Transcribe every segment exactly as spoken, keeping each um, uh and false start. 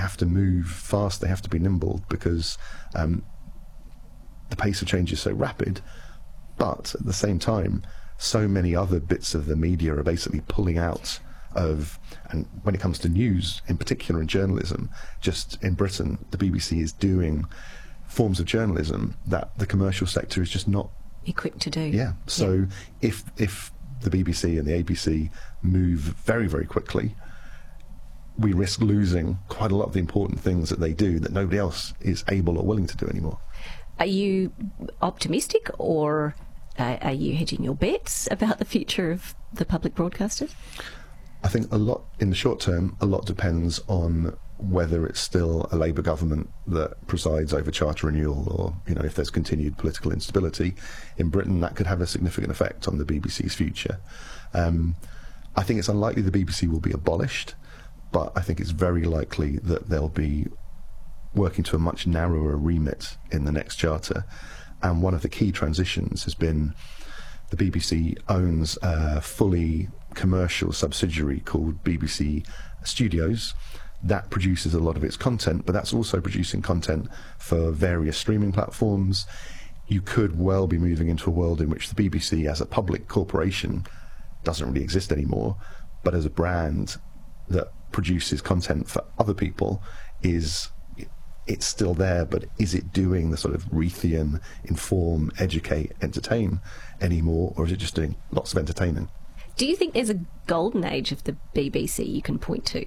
have to move fast, they have to be nimble, because um, the pace of change is so rapid. But at the same time, so many other bits of the media are basically pulling out of, and when it comes to news in particular, in journalism, just in Britain, the B B C is doing forms of journalism that the commercial sector is just not equipped to do. Yeah. So yeah. if if the B B C and the A B C move very, very quickly, we risk losing quite a lot of the important things that they do that nobody else is able or willing to do anymore. Are you optimistic, or uh, are you hedging your bets about the future of the public broadcasters? I think a lot, in the short term, a lot depends on whether it's still a Labour government that presides over charter renewal, or, you know, if there's continued political instability in Britain, that could have a significant effect on the B B C's future. Um, I think it's unlikely the B B C will be abolished, but I think it's very likely that they'll be working to a much narrower remit in the next charter. And one of the key transitions has been the B B C owns a fully commercial subsidiary called B B C Studios that produces a lot of its content, but that's also producing content for various streaming platforms. You could well be moving into a world in which the B B C as a public corporation doesn't really exist anymore, but as a brand that produces content for other people, is it's still there, but is it doing the sort of Reithian inform, educate, entertain anymore, or is it just doing lots of entertaining? Do you think there's a golden age of the B B C you can point to?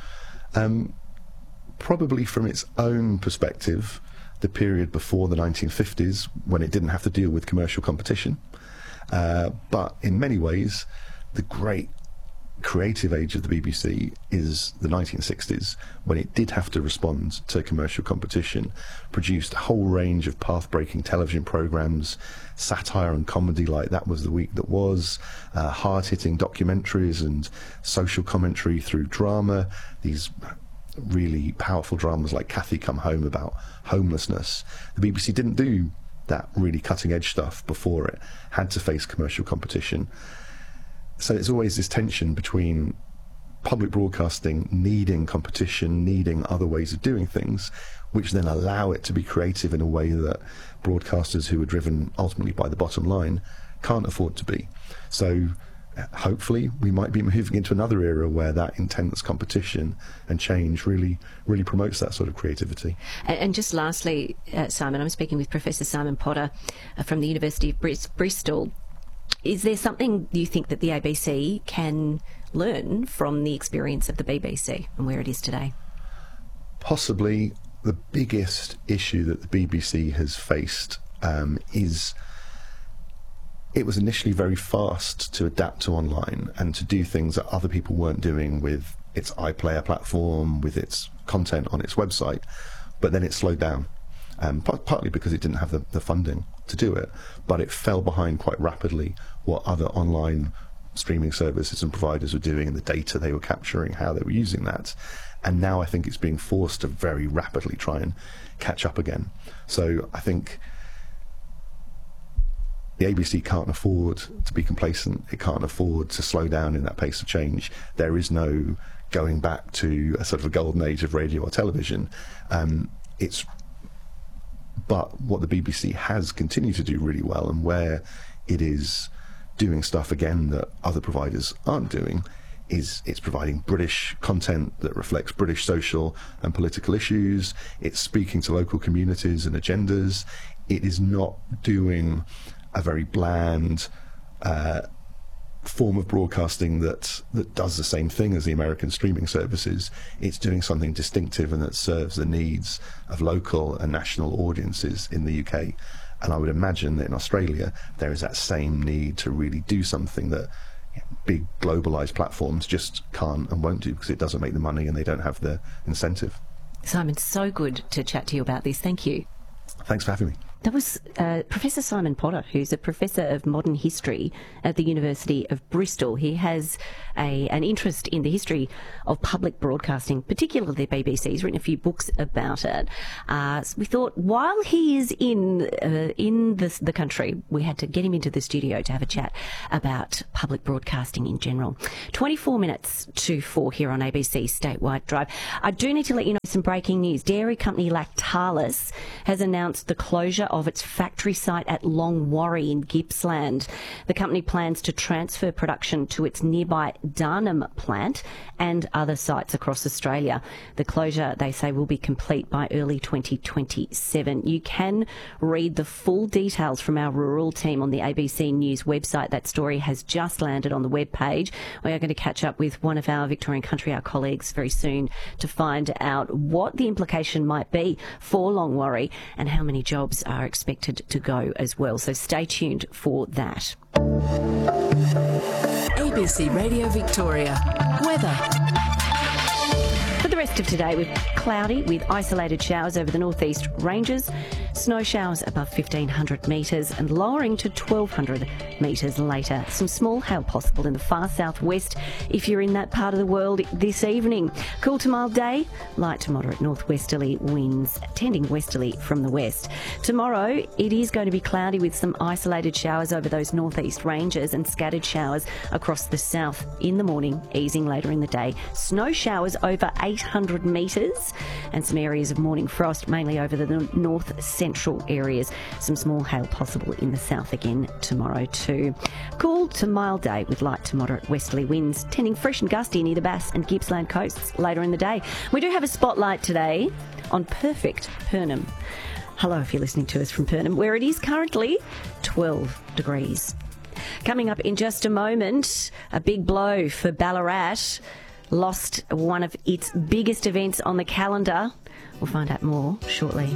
Um, probably from its own perspective, the period before the nineteen fifties, when it didn't have to deal with commercial competition. Uh, but in many ways, the great creative age of the B B C is the nineteen sixties, when it did have to respond to commercial competition, produced a whole range of path-breaking television programmes, satire and comedy like That Was the Week That Was, uh, hard-hitting documentaries and social commentary through drama, these really powerful dramas like Cathy Come Home about homelessness. The B B C didn't do that really cutting-edge stuff before it had to face commercial competition. So it's always this tension between public broadcasting needing competition, needing other ways of doing things, which then allow it to be creative in a way that broadcasters who are driven ultimately by the bottom line can't afford to be. So hopefully we might be moving into another era where that intense competition and change really, really promotes that sort of creativity. And, and just lastly, uh, Simon, I'm speaking with Professor Simon Potter uh, from the University of Bris- Bristol. Is there something you think that the A B C can learn from the experience of the B B C and where it is today? Possibly the biggest issue that the B B C has faced um, is it was initially very fast to adapt to online and to do things that other people weren't doing with its iPlayer platform, with its content on its website, but then it slowed down. Um, partly because it didn't have the, the funding to do it, but it fell behind quite rapidly what other online streaming services and providers were doing and the data they were capturing, how they were using that. And now I think it's being forced to very rapidly try and catch up again. So I think the A B C can't afford to be complacent. It can't afford to slow down in that pace of change. There is no going back to a sort of a golden age of radio or television. Um, it's But what the B B C has continued to do really well, and where it is doing stuff again that other providers aren't doing, is it's providing British content that reflects British social and political issues. It's speaking to local communities and agendas. It is not doing a very bland uh, form of broadcasting that that does the same thing as the American streaming services. It's doing something distinctive and that serves the needs of local and national audiences in the U K. And I would imagine that in Australia there is that same need to really do something that big globalized platforms just can't and won't do, because it doesn't make the money and they don't have the incentive. Simon, so good to chat to you about this. Thank you. Thanks for having me. That was uh, Professor Simon Potter, who's a professor of modern history at the University of Bristol. He has a, an interest in the history of public broadcasting, particularly the B B C. He's written a few books about it. Uh, so we thought while he is in uh, in the, the country, we had to get him into the studio to have a chat about public broadcasting in general. twenty-four minutes to four here on A B C Statewide Drive. I do need to let you know some breaking news. Dairy company Lactalis has announced the closure of its factory site at Longwarry in Gippsland. The company plans to transfer production to its nearby Darnham plant and other sites across Australia. The closure, they say, will be complete by early twenty twenty-seven. You can read the full details from our rural team on the A B C News website. That story has just landed on the webpage. We are going to catch up with one of our Victorian Country Hour colleagues very soon to find out what the implication might be for Longwarry and how many jobs are expected to go as well. So stay tuned for that. A B C Radio Victoria. Weather. For the rest of today, we're cloudy with isolated showers over the northeast ranges, snow showers above fifteen hundred metres and lowering to twelve hundred metres later. Some small hail possible in the far southwest if you're in that part of the world this evening. Cool to mild day, light to moderate northwesterly winds, tending westerly from the west. Tomorrow, it is going to be cloudy with some isolated showers over those northeast ranges and scattered showers across the south in the morning, easing later in the day. Snow showers over eight hundred metres and some areas of morning frost, mainly over the north central areas. Some small hail possible in the south again tomorrow too. Cool to mild day with light to moderate westerly winds, tending fresh and gusty near the Bass and Gippsland coasts later in the day. We do have a spotlight today on perfect Pernem. Hello if you're listening to us from Pernem, where it is currently twelve degrees. Coming up in just a moment, a big blow for Ballarat. Lost one of its biggest events on the calendar. We'll find out more shortly.